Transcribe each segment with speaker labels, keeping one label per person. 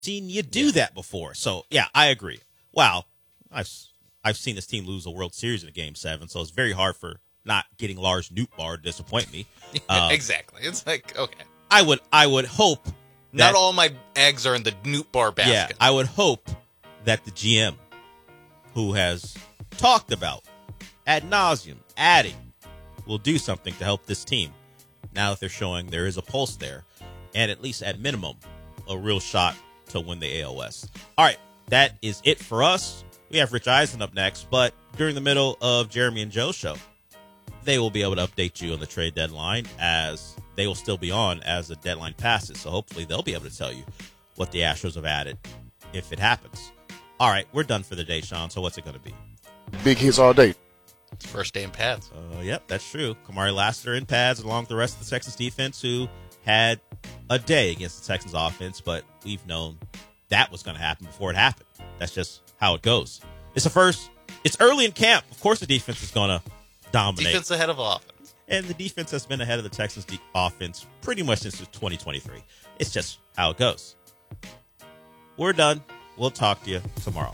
Speaker 1: seen you do that before. So, yeah, I agree. Wow. I've seen this team lose a World Series in a Game 7, so it's very hard for not getting Lars Nootbaar to disappoint me.
Speaker 2: Exactly. It's like, okay.
Speaker 1: I would hope that,
Speaker 2: not all my eggs are in the Nootbaar basket.
Speaker 1: Yeah, I would hope that the GM, who has talked about ad nauseum adding, will do something to help this team now that they're showing there is a pulse there, and at least at minimum, a real shot to win the AL West. All right, that is it for us. We have Rich Eisen up next, but during the middle of Jeremy and Joe's show, they will be able to update you on the trade deadline, as they will still be on as the deadline passes. So hopefully they'll be able to tell you what the Astros have added if it happens. All right, we're done for the day, Sean. So what's it going to be?
Speaker 3: Big hits all day.
Speaker 2: It's first day in pads.
Speaker 1: Yep, that's true. Kamari Lassiter in pads along with the rest of the Texans defense, who had a day against the Texans offense, but we've known that was going to happen before it happened. That's just how it goes. It's the first. It's early in camp. Of course the defense is going to dominate.
Speaker 2: Defense ahead of offense.
Speaker 1: And the defense has been ahead of the Texans offense pretty much since 2023. It's just how it goes. We're done. We'll talk to you tomorrow.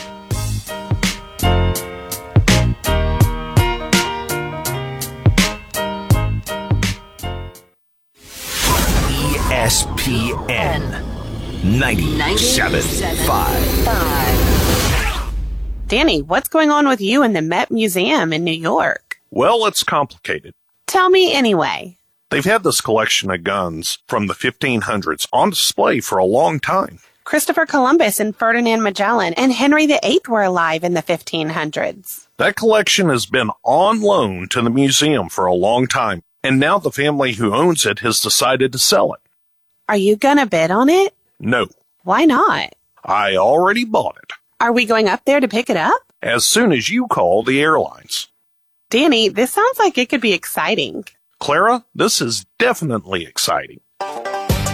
Speaker 4: ESPN 97.5.
Speaker 5: Danny, what's going on with you in the Met Museum in New York?
Speaker 6: Well, it's complicated.
Speaker 5: Tell me anyway.
Speaker 6: They've had this collection of guns from the 1500s on display for a long time.
Speaker 5: Christopher Columbus and Ferdinand Magellan and Henry VIII were alive in the 1500s.
Speaker 6: That collection has been on loan to the museum for a long time, and now the family who owns it has decided to sell it.
Speaker 5: Are you gonna bid on it?
Speaker 6: No.
Speaker 5: Why not?
Speaker 6: I already bought it.
Speaker 5: Are we going up there to pick it up?
Speaker 6: As soon as you call the airlines.
Speaker 5: Danny, this sounds like it could be exciting.
Speaker 6: Clara, this is definitely exciting.